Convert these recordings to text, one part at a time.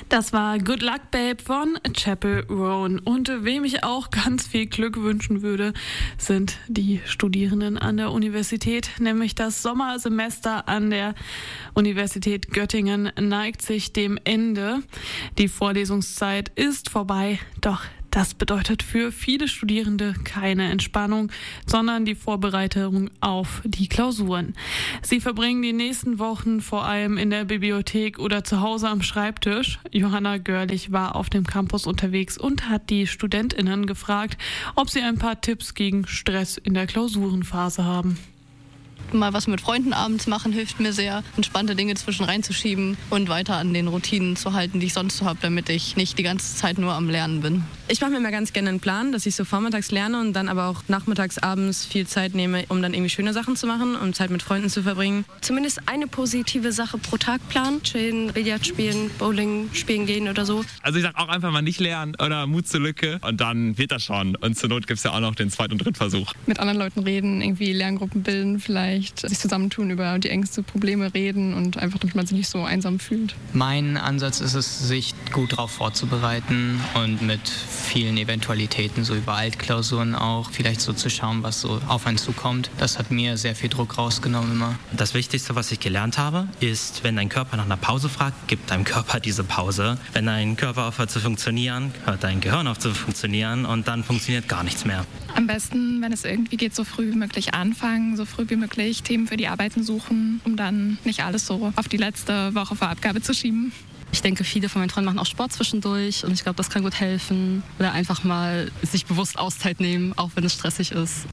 Das war Good Luck Babe von Chappell Roan. Und wem ich auch ganz viel Glück wünschen würde, sind die Studierenden an der Universität. Nämlich das Sommersemester an der Universität Göttingen neigt sich dem Ende. Die Vorlesungszeit ist vorbei, doch das bedeutet für viele Studierende keine Entspannung, sondern die Vorbereitung auf die Klausuren. Sie verbringen die nächsten Wochen vor allem in der Bibliothek oder zu Hause am Schreibtisch. Johanna Görlich war auf dem Campus unterwegs und hat die StudentInnen gefragt, ob sie ein paar Tipps gegen Stress in der Klausurenphase haben. Mal was mit Freunden abends machen hilft mir sehr, entspannte Dinge zwischen reinzuschieben und weiter an den Routinen zu halten, die ich sonst so habe, damit ich nicht die ganze Zeit nur am Lernen bin. Ich mache mir immer ganz gerne einen Plan, dass ich so vormittags lerne und dann aber auch nachmittags, abends viel Zeit nehme, um dann irgendwie schöne Sachen zu machen, um Zeit mit Freunden zu verbringen. Zumindest eine positive Sache pro Tag planen. Chillen, Billard spielen, Bowling spielen gehen oder so. Also ich sag auch einfach mal nicht lernen oder Mut zur Lücke und dann wird das schon. Und zur Not gibt es ja auch noch den Zweit- und Drittversuch. Mit anderen Leuten reden, irgendwie Lerngruppen bilden vielleicht, sich zusammentun, über die Ängste, Probleme reden und einfach, damit man sich nicht so einsam fühlt. Mein Ansatz ist es, sich gut darauf vorzubereiten und mit vielen Eventualitäten, so über Altklausuren auch, vielleicht so zu schauen, was so auf einen zukommt. Das hat mir sehr viel Druck rausgenommen immer. Das Wichtigste, was ich gelernt habe, ist, wenn dein Körper nach einer Pause fragt, gibt deinem Körper diese Pause. Wenn dein Körper aufhört zu funktionieren, hört dein Gehirn auf zu funktionieren und dann funktioniert gar nichts mehr. Am besten, wenn es irgendwie geht, so früh wie möglich anfangen, so früh wie möglich Themen für die Arbeiten suchen, um dann nicht alles so auf die letzte Woche vor Abgabe zu schieben. Ich denke, viele von meinen Freunden machen auch Sport zwischendurch und ich glaube, das kann gut helfen. Oder einfach mal sich bewusst Auszeit nehmen, auch wenn es stressig ist.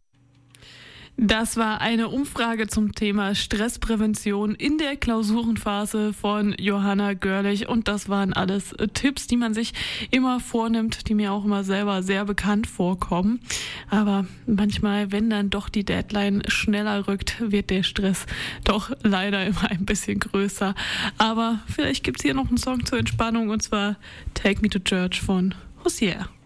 Das war eine Umfrage zum Thema Stressprävention in der Klausurenphase von Johanna Görlich. Und das waren alles Tipps, die man sich immer vornimmt, die mir auch immer selber sehr bekannt vorkommen. Aber manchmal, wenn dann doch die Deadline schneller rückt, wird der Stress doch leider immer ein bisschen größer. Aber vielleicht gibt's hier noch einen Song zur Entspannung, und zwar Take Me to Church von Hozier.